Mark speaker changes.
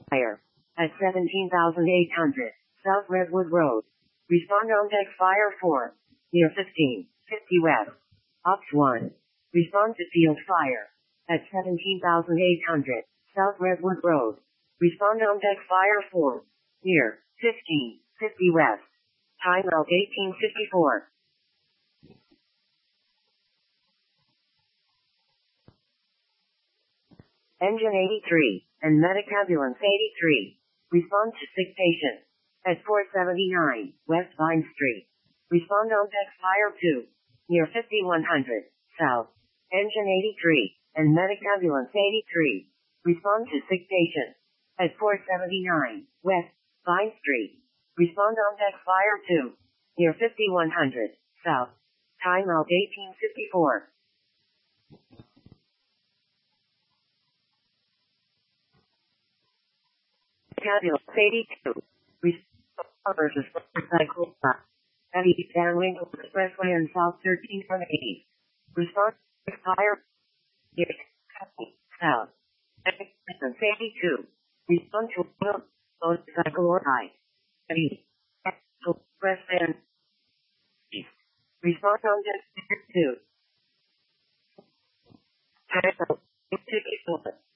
Speaker 1: Fire. At 17,800 South Redwood Road. Respond on deck fire 4. Near 1550 West. Ops 1. Respond to field fire. At 17,800 South Redwood Road. Respond on deck fire 4. Near 1550 West. Time out 1854. Engine 83 and Medic Ambulance 83. Respond to sick patient. At 479 West Vine Street. Respond on deck fire 2. Near 5100 South. Engine 83 and Medic Ambulance 83. Respond to sick patient. At 479 West Vine Street. Respond on deck fire 2. Near 5100 South. Time out 1854. Ambulance 82. Respond versus motorcycle stop. At East San Wingo Expressway and South 13 from East. Respond to fire. Near South. Ambulance 82. Respond to motorcycle or high. At East Expressway and East. Respond on deck 2. Time out 1854.